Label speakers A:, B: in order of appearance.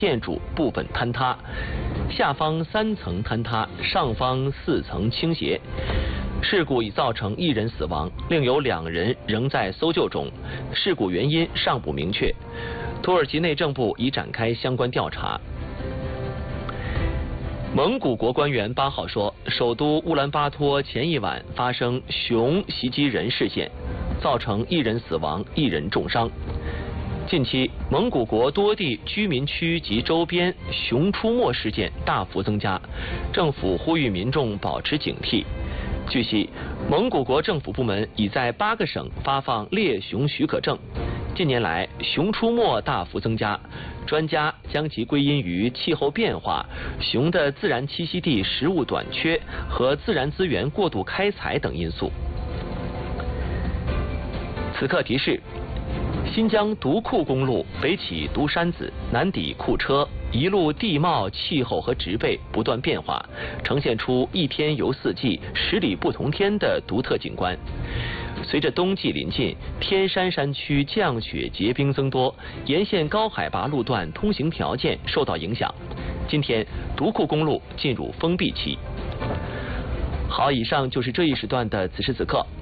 A: 建筑部分坍塌，下方3层坍塌，上方4层倾斜。事故已造成1人死亡，另有2人仍在搜救中，事故原因尚不明确。土耳其内政部已展开相关调查。蒙古国官员8号说，首都乌兰巴托前一晚发生熊袭击人事件，造成1人死亡，1人重伤。近期，蒙古国多地居民区及周边熊出没事件大幅增加，政府呼吁民众保持警惕。据悉，蒙古国政府部门已在8个省发放猎熊许可证。近年来，熊出没大幅增加，专家将其归因于气候变化、熊的自然栖息地食物短缺和自然资源过度开采等因素。此刻提示：新疆独库公路北起独山子，南抵库车，一路地貌、气候和植被不断变化，呈现出一天游4季、10里不同天的独特景观。随着冬季临近，天山山区降雪结冰增多，沿线高海拔路段通行条件受到影响。今天，独库公路进入封闭期。好，以上就是这一时段的此时此刻。